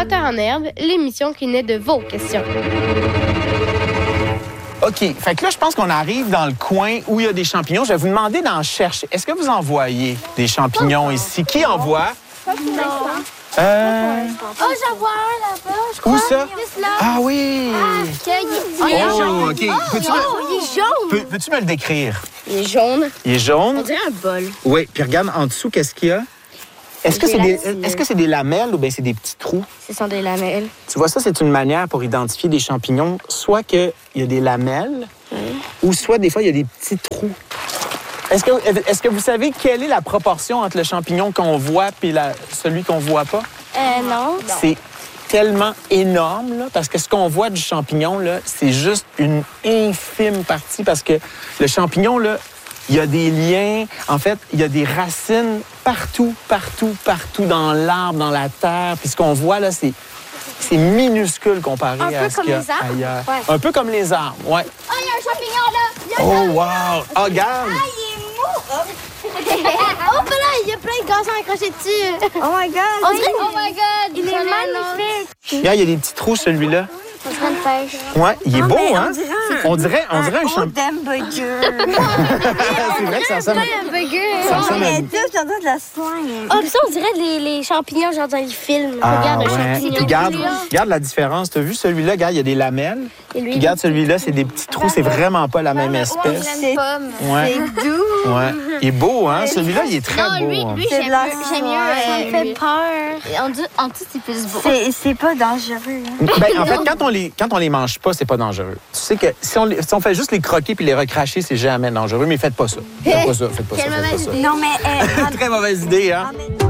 Trotteurs en herbe, l'émission qui naît de vos questions. OK. Fait que là, je pense qu'on arrive dans le coin où il y a des champignons. Je vais vous demander d'en chercher. Est-ce que vous en voyez des champignons ici? Qui en voit? Pas pour l'instant. Oh, j'en vois un là-bas, je crois. Où ça? Juste là. Ah oui! Il est jaune. OK. Il est jaune. Peux-tu me le décrire? Il est jaune. Il est jaune? On dirait un bol. Oui. Puis regarde en dessous, qu'est-ce qu'il y a? Est-ce que c'est des lamelles ou bien c'est des petits trous? Ce sont des lamelles. Tu vois, ça, c'est une manière pour identifier des champignons, soit qu'il y a des lamelles, ou soit des fois, il y a des petits trous. Est-ce que vous savez quelle est la proportion entre le champignon qu'on voit et celui qu'on voit pas? Non. C'est tellement énorme, là, parce que ce qu'on voit du champignon, là, c'est juste une infime partie, parce que le champignon, là, il y a des liens, en fait, il y a des racines partout dans l'arbre, dans la terre. Puis ce qu'on voit, là, c'est minuscule comparé à ce qu'il y a ailleurs. Ouais. Un peu comme les arbres, oui. Oh, il y a un champignon là. Oh, wow! Oh, regarde! Ah, il est mou. Oh, ben là, il y a plein de gazons accrochés dessus. Oh my God. Oh my God! Il est magnifique. Regarde, il y a des petits trous, celui-là. On serait une pêche. Ouais, il est beau, mais hein? On dirait un champignon. hamburger. C'est vrai que ça ressemble. Ça ressemble à... de la slime. Oh, puis ça, on dirait les champignons, genre dans les films. Ah, Regarde un ouais. champignon. Puis regarde la différence. Tu as vu celui-là? Regarde, il y a des lamelles. Et lui, Puis regarde celui-là, c'est des petits trous. C'est vraiment pas la même espèce. C'est pomme. Ouais. C'est doux. Ouais. Il est beau, hein? Celui-là, il est très beau. Hein. J'aime mieux. Ça me fait peur. En dessous, c'est plus beau. C'est pas dangereux. Ben, en fait, quand on les mange pas, c'est pas dangereux. Tu sais que si on fait juste les croquer puis les recracher, c'est jamais dangereux. Mais faites pas ça. Faites pas ça. Quelle mauvaise idée. Non, mais... Très mauvaise idée, hein?